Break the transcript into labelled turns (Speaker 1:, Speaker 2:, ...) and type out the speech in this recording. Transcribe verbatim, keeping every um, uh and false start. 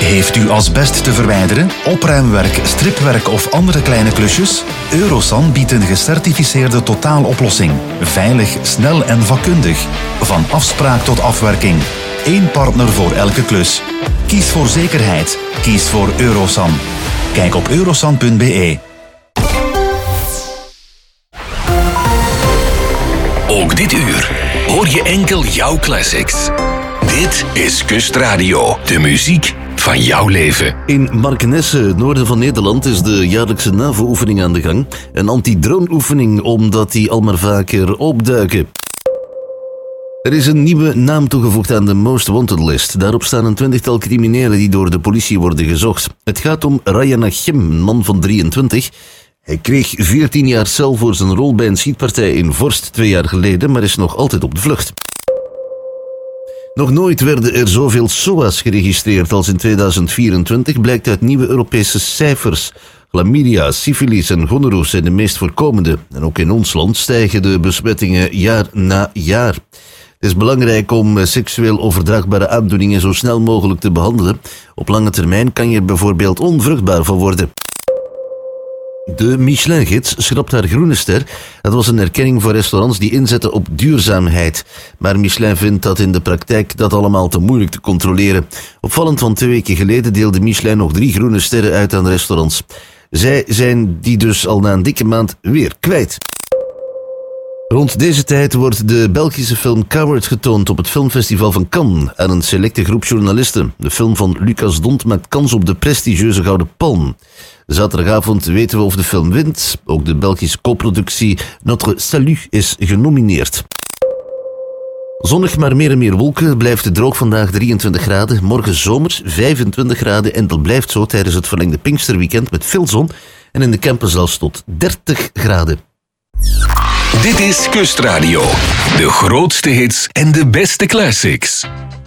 Speaker 1: Heeft u asbest te verwijderen, opruimwerk, stripwerk of andere kleine klusjes? Eurosan biedt een gecertificeerde totaaloplossing. Veilig, snel en vakkundig. Van afspraak tot afwerking. Eén partner voor elke klus. Kies voor zekerheid. Kies voor Eurosan. Kijk op eurosan punt b e.
Speaker 2: Ook dit uur hoor je enkel jouw classics. Dit is Kustradio, de muziek van jouw leven.
Speaker 3: In Markenesse, het noorden van Nederland, is de jaarlijkse NAVO-oefening aan de gang. Een anti-drone-oefening, omdat die al maar vaker opduiken. Er is een nieuwe naam toegevoegd aan de Most Wanted List. Daarop staan een twintigtal criminelen die door de politie worden gezocht. Het gaat om Ryan Achim, een man van drieëntwintig. Hij kreeg veertien jaar cel voor zijn rol bij een schietpartij in Vorst twee jaar geleden, maar is nog altijd op de vlucht. Nog nooit werden er zoveel S O A's geregistreerd als in tweeduizend vierentwintig, blijkt uit nieuwe Europese cijfers. Chlamydia, syfilis en gonorroe zijn de meest voorkomende. En ook in ons land stijgen de besmettingen jaar na jaar. Het is belangrijk om seksueel overdraagbare aandoeningen zo snel mogelijk te behandelen. Op lange termijn kan je er bijvoorbeeld onvruchtbaar van worden. De Michelin-gids schrapt haar groene ster. Dat was een erkenning voor restaurants die inzetten op duurzaamheid. Maar Michelin vindt dat in de praktijk dat allemaal te moeilijk te controleren. Opvallend, van twee weken geleden deelde Michelin nog drie groene sterren uit aan restaurants. Zij zijn die dus al na een dikke maand weer kwijt. Rond deze tijd wordt de Belgische film Coward getoond op het filmfestival van Cannes aan een selecte groep journalisten. De film van Lucas Dont maakt kans op de prestigieuze Gouden Palm. Zaterdagavond weten we of de film wint. Ook de Belgische co-productie Notre Salut is genomineerd. Zonnig, maar meer en meer wolken. Blijft droog vandaag, drieëntwintig graden. Morgen zomers, vijfentwintig graden. En dat blijft zo tijdens het verlengde Pinksterweekend met veel zon. En in de Kempen zelfs tot dertig graden.
Speaker 2: Dit is Kustradio. De grootste hits en de beste classics.